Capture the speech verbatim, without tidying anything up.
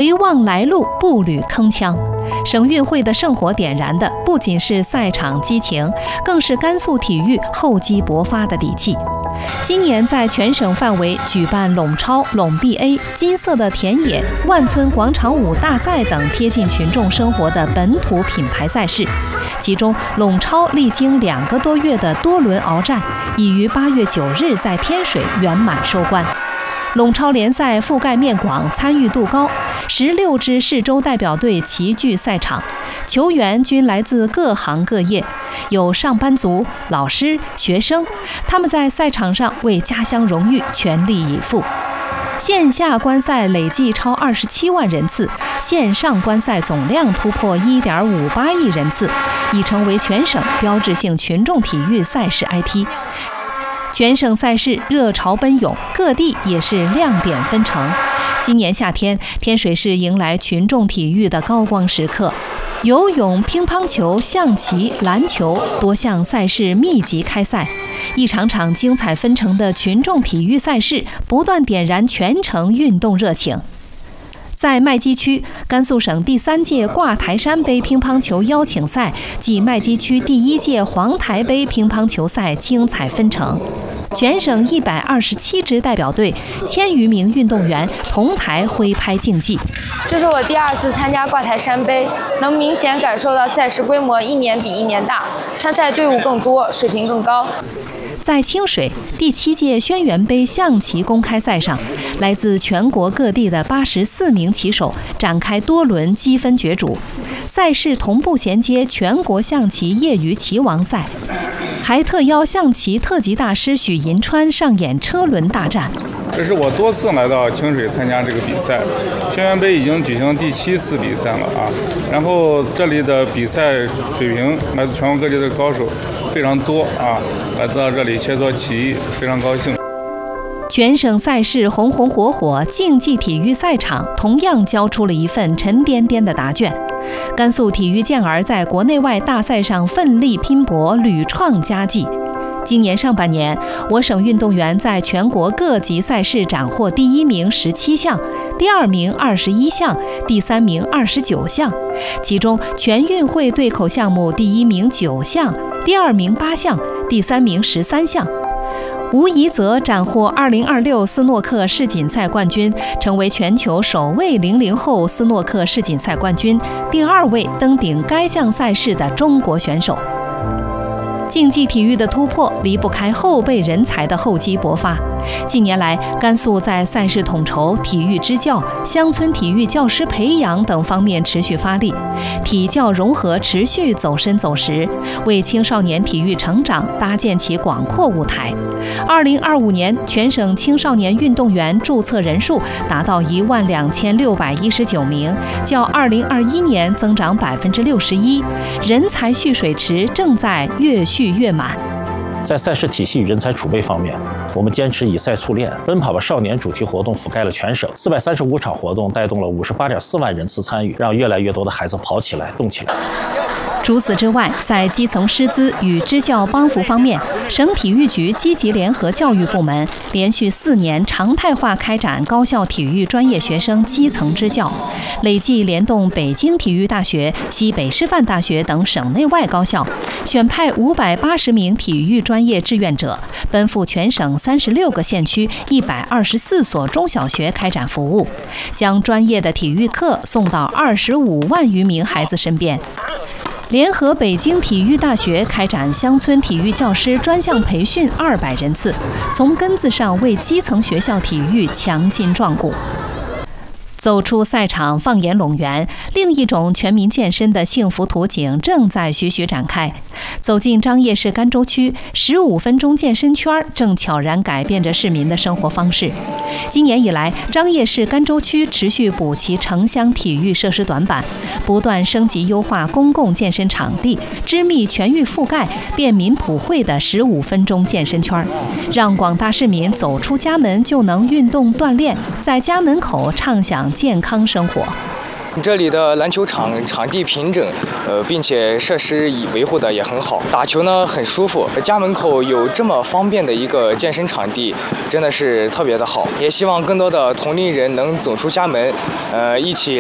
回望来路，步履铿锵。省运会的圣火点燃的不仅是赛场激情，更是甘肃体育厚积薄发的底气。今年在全省范围举办陇超、陇 B A、金色的田野、万村广场舞大赛等贴近群众生活的本土品牌赛事。其中，陇超历经两个多月的多轮鏖战，已于八月九日在天水圆满收官。陇超联赛覆盖面广，参与度高，十六支市州代表队齐聚赛场，球员均来自各行各业，有上班族、老师、学生，他们在赛场上为家乡荣誉全力以赴。线下观赛累计超二十七万人次，线上观赛总量突破一点五八亿人次，已成为全省标志性群众体育赛事 I P。全省赛事热潮奔涌，各地也是亮点纷呈。今年夏天，天水市迎来群众体育的高光时刻，游泳、乒乓球、象棋、篮球多项赛事密集开赛，一场场精彩纷呈的群众体育赛事不断点燃全城运动热情。在麦积区，甘肃省第三届挂台山杯乒乓球邀请赛暨麦积区第一届黄台杯乒乓球赛精彩纷呈，全省一百二十七支代表队，千余名运动员同台挥拍竞技。 这是我第二次参加挂台山杯，能明显感受到赛事规模一年比一年大，参赛队伍更多，水平更高。 在清水第七届轩辕杯象棋公开赛上，来自全国各地的八十四名棋手展开多轮积分角逐，赛事同步衔接全国象棋业余棋王赛，还特邀象棋特级大师许银川上演车轮大战。 这是我多次来到清水参加这个比赛，轩辕杯已经举行第七次比赛了啊。然后这里的比赛水平来自全国各地的高手非常多啊，来到这里切磋棋艺，非常高兴。 全省赛事红红火火，竞技体育赛场同样交出了一份沉甸甸的答卷。甘肃体育健儿在国内外大赛上奋力拼搏，屡创佳绩。今年上半年，我省运动员在全国各级赛事斩获第一名十七项，第二名二十一项，第三名二十九项，其中全运会对口项目第一名九项，第二名八项，第三名十三项。吴怡泽斩获二零二六斯诺克世锦赛冠军，成为全球首位零零后斯诺克世锦赛冠军，第二位登顶该项赛事的中国选手。竞技体育的突破离不开后备人才的厚积薄发。近年来，甘肃在赛事统筹、体育支教、乡村体育教师培养等方面持续发力，体教融合持续走深走实，为青少年体育成长搭建起广阔舞台。二零二五年，全省青少年运动员注册人数达到一万两千六百一十九名，较二零二一年增长百分之六十一，人才蓄水池正在越蓄越满。 在赛事体系与人才储备方面，我们坚持以赛促练，奔跑吧少年主题活动覆盖了全省，四百三十五场活动带动了五十八点四万人次参与，让越来越多的孩子跑起来、动起来。 除此之外，在基层师资与支教帮扶方面，省体育局积极联合教育部门，连续四年常态化开展高校体育专业学生基层支教，累计联动北京体育大学、西北师范大学等省内外高校，选派五百八十名体育专业志愿者，奔赴全省三十六个县区一百二十四所中小学开展服务，将专业的体育课送到二十五万余名孩子身边。联合北京体育大学开展乡村体育教师专项培训二百人次，从根子上为基层学校体育强筋壮骨。走出赛场，放眼陇源，另一种全民健身的幸福图景正在徐徐展开。走进张掖市甘州区，十五分钟健身圈正悄然改变着市民的生活方式。今年以来，张掖市甘州区持续补齐城乡体育设施短板，不断升级优化公共健身场地，织密全域覆盖、便民普惠的十五分钟健身圈，让广大市民走出家门就能运动锻炼，在家门口畅享健康生活。 这里的篮球场场地平整，呃，并且设施维护的也很好，打球呢很舒服。家门口有这么方便的一个健身场地，真的是特别的好。也希望更多的同龄人能走出家门，呃，一起